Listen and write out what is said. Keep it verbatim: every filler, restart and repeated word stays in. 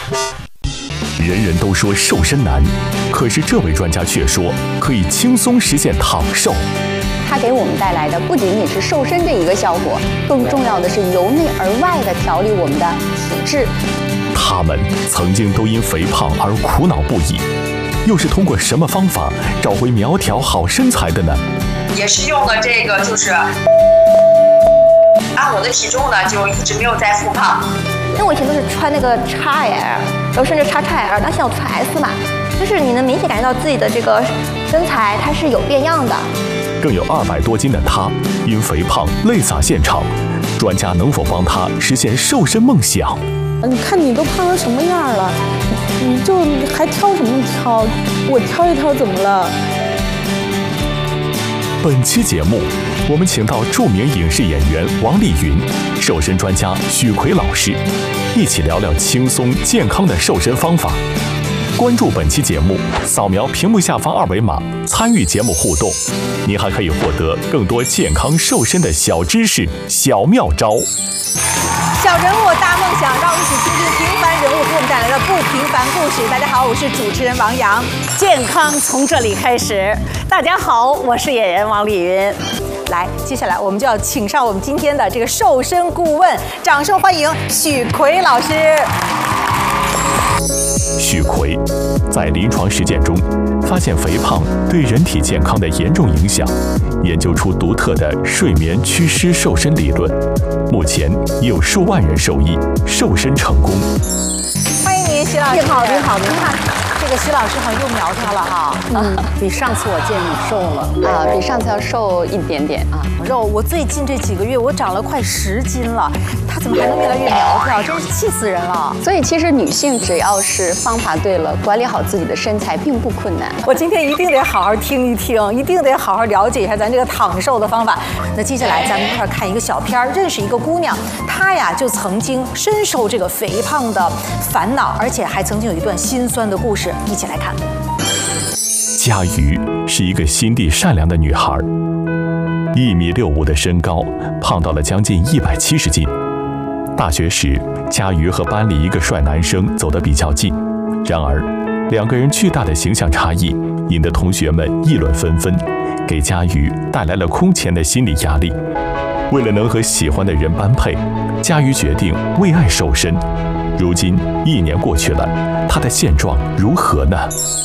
人人都说瘦身难，可是这位专家却说可以轻松实现躺瘦。 它给我们带来的不仅仅是瘦身这一个效果，更重要的是由内而外的调理我们的体质。 他们曾经都因肥胖而苦恼不已，又是通过什么方法找回苗条好身材的呢？ 也是用了这个，就是按我的体重呢，就一直没有再复胖。 因为我以前都是穿那个 X L， 然后甚至 X X L， 但现在我穿 S 码，就是你能明显感觉到自己的这个身材它是有变样的。 更有二百多斤的他因肥胖泪洒现场，专家能否帮他实现瘦身梦想？ 你看你都胖成什么样了，你就还挑什么挑？我挑一挑怎么了？ 本期节目，我们请到著名影视演员王丽云、瘦身专家许奎老师，一起聊聊轻松健康的瘦身方法。关注本期节目，扫描屏幕下方二维码参与节目互动，您还可以获得更多健康瘦身的小知识、小妙招。 小人物大梦想，让我们一起听听平凡人物给我们带来的不平凡故事。大家好，我是主持人王洋，健康从这里开始。大家好，我是演员王丽云。来，接下来我们就要请上我们今天的这个瘦身顾问，掌声欢迎许奎老师。 许奎在临床实践中发现肥胖对人体健康的严重影响，研究出独特的睡眠祛湿瘦身理论，目前已有数万人受益，瘦身成功。 欢迎您，徐老师。 您好，您好，您好。 这个徐老师好像又苗条了哈，嗯，比上次我见你瘦了啊，比上次要瘦一点点啊。 肉，我最近这几个月我长了快十斤了，他怎么还能越来越苗条？真是气死人了。 所以其实女性只要是方法对了，管理好自己的身材并不困难。 我今天一定得好好听一听，一定得好好了解一下咱这个躺瘦的方法。那接下来咱们一块儿看一个小片儿，认识一个姑娘，她呀就曾经深受这个肥胖的烦恼，而且还曾经有一段心酸的故事，一起来看。 佳瑜是一个心地善良的女孩，一米六五的身高，胖到了将近一百七十斤。大学时，佳瑜和班里一个帅男生走得比较近，然而两个人巨大的形象差异引得同学们议论纷纷，给佳瑜带来了空前的心理压力。为了能和喜欢的人般配，佳瑜决定为爱瘦身。如今一年过去了，她的现状如何呢？